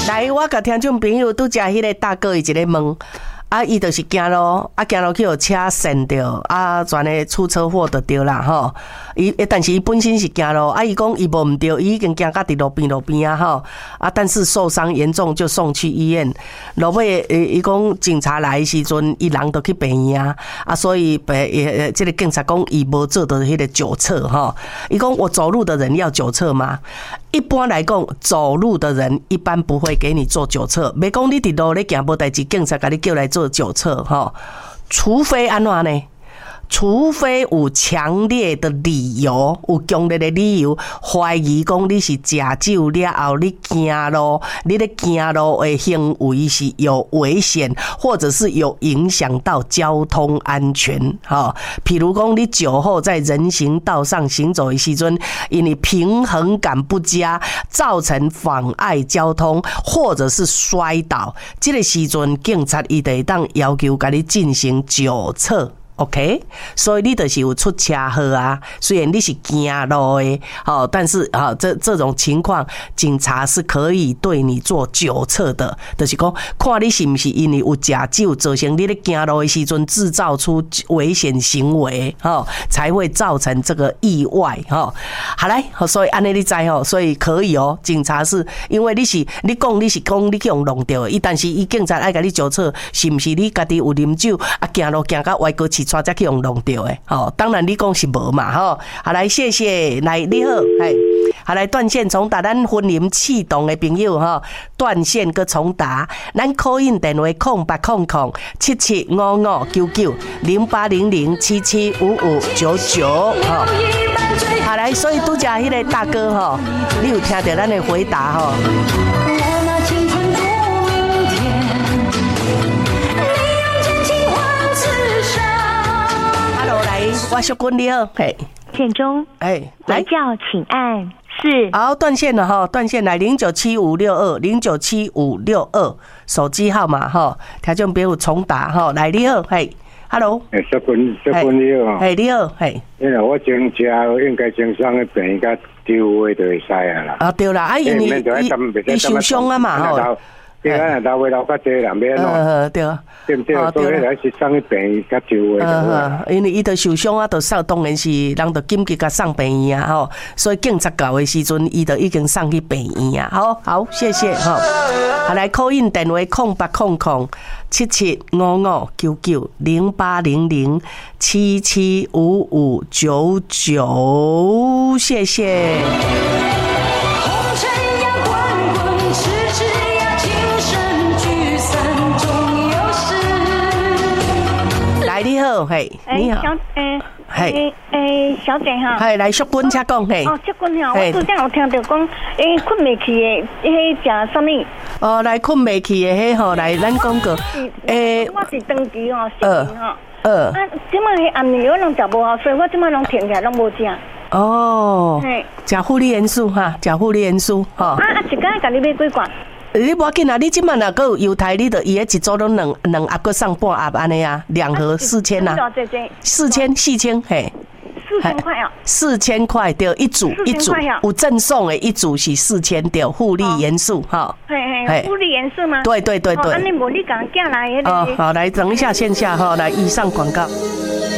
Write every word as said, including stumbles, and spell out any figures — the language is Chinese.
来，我甲听众朋友拄只迄个大哥伊一个问。啊，伊就是行路，啊行路去互车闪着，啊全个出车祸就对啦吼。伊，但是伊本身是行路，啊伊讲伊无毋对，伊已经行到伫路边路边啊吼，啊但是受伤严重就送去医院。落尾，伊伊讲警察来的时阵，伊人都去病院啊，啊所以白呃这个警察讲伊无做到迄个酒测吼。伊讲我走路的人要酒测吗？一般来讲，走路的人一般不会给你做酒测，袂讲你伫路咧行无代志，警察甲你叫来做酒测吼，除非安怎呢？除非有强烈的理由，有强烈的理由，怀疑讲你是食酒了后，你行路，你咧行路的行为是有危险，或者是有影响到交通安全。哈，譬如讲你酒后在人行道上行走的时阵，因为平衡感不佳，造成妨碍交通，或者是摔倒，这个时阵警察伊就会当要求甲你进行酒测。OK， 所以你就是有出车祸啊。虽然你是行路的，好，但是啊，这这种情况，警察是可以对你做酒测的，就是讲，看你是不是因为有食酒，造成你咧行路的时阵制造出危险行为，哈，才会造成这个意外，哈。好来，所以安尼你知吼，所以可以哦。警察是因为你是你讲你是讲你去用弄掉的，伊但是伊警察爱甲你酒测，是不是你家己有啉酒啊？行路行到歪过去。才去用弄掉的，好，当然你讲是无嘛，吼，好来，谢谢，来你好，嘿，好来断线重打，咱婚姻启动的朋友哈，断线个重打，咱 call in 电话空八空空七七五五九九零八零零七七五五九九，哈，好来，所以拄只迄个大哥哈，你有听到咱的回答哈？我小君你好，嘿， 线中， 哎， 来叫请按四。 好，断线了哈，断线来零九七五六二零九七五六二手机号码哈，听众朋友重打哈，来你好，嘿 ，Hello， 哎，小君，小君你好， 嘿，你好，嘿， 因为我前食应该经常的病甲丢位就会使啊啦。 啊对啦，啊因为伊伊受伤啊嘛吼。 对啊，老话老较济人要喏。 呃，对啊。 对不对？所以来是送去病院较久的。 呃，因为伊着受伤啊，着送，当然是人着紧急甲送病院啊，吼。所以警察到的时阵，伊着已经送去病院啊。好，好，谢谢吼。好来 call in 电话空八空空七七五五九九零八零零七七五五九九，谢谢。你好，嘿，你好， 诶，嘿，诶，小姐哈， 嘿，来淑君请讲，嘿， 哦，淑君哈，我拄则有听到讲，诶，困袂去的，迄食什么？ 哦，来困袂去的，迄吼，来咱讲过， 诶，我是长期吼，失眠吼， 呃， 啊，即摆迄暗暝我拢食无好，所以我即摆拢停起来，拢无食。 哦，食护理元素哈，食护理元素哈。 啊啊，一工甲你买几罐？ 你无要紧啊！你即满若阁有犹太，你着伊个一组拢两两盒阁送半盒安尼啊，两盒四千呐，四千四千嘿， 四千块啊， 四千块对，一组一组有赠送的，一组是四千对，护理元素哈， 嘿嘿，护理元素吗？ 对对对对。 安尼无你讲寄来迄个。 哦，好，来等一下线下哈，来以上广告。